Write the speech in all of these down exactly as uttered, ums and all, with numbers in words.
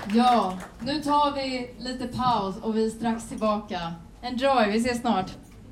Ja, nu tar vi lite paus och vi är strax tillbaka. Enjoy, vi ses snart.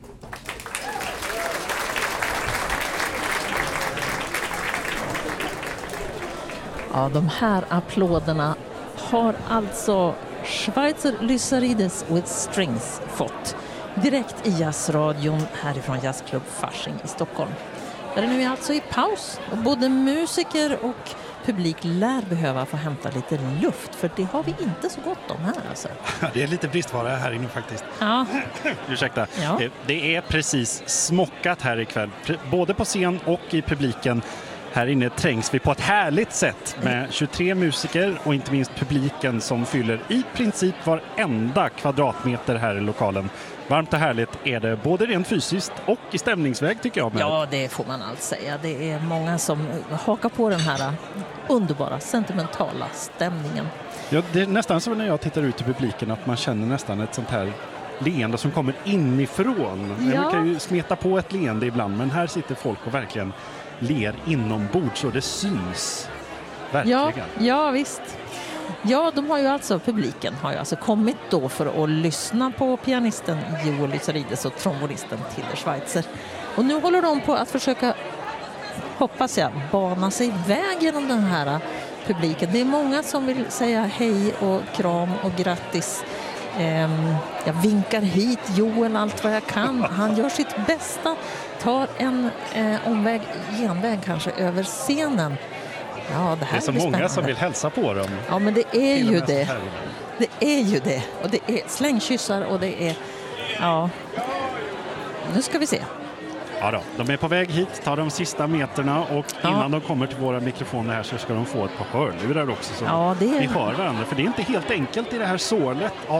Ja, de här applåderna har alltså Schweitzer Lysarides with Strings fått direkt i jazzradion härifrån Jazzklubb Fasching i Stockholm. Där är nu alltså i paus och både musiker och publik lär behöva få hämta lite luft, för det har vi inte så gott om här alltså. Det är lite bristvara här inne faktiskt. Ja. Ursäkta. Ja. Det är precis smockat här ikväll, både på scen och i publiken. Här inne trängs vi på ett härligt sätt med tjugotre musiker och inte minst publiken som fyller i princip varenda kvadratmeter här i lokalen. Varmt och härligt är det både rent fysiskt och i stämningsväg tycker jag. Med. Ja, det får man allt säga. Det är många som hakar på den här underbara, sentimentala stämningen. Ja, det är nästan som när jag tittar ut i publiken att man känner nästan ett sånt här leende som kommer inifrån. Ja. Man kan ju smeta på ett leende ibland, men här sitter folk och verkligen ler inombords och det syns. Verkligen. Ja, ja visst. Ja, de har ju alltså, publiken har ju alltså kommit då för att lyssna på pianisten Joel Lysarides och trombonisten Tilde Schweitzer. Och nu håller de på att försöka, hoppas jag, bana sig iväg genom den här publiken. Det är många som vill säga hej och kram och grattis. Ehm, jag vinkar hit Joel allt vad jag kan. Han gör sitt bästa. Tar en eh, omväg, genväg kanske över scenen. Ja, det här det är så blir många spännande. som vill hälsa på dem. Ja, men det är ju det. Här. Det är ju det. Och det är slängkyssar och det är... Ja. Nu ska vi se. Ja då, de är på väg hit, tar de sista meterna och Ja. innan de kommer till våra mikrofoner här så ska de få ett par hörlurar också så Ja, det är... vi hör varandra. För det är inte helt enkelt i det här sålet av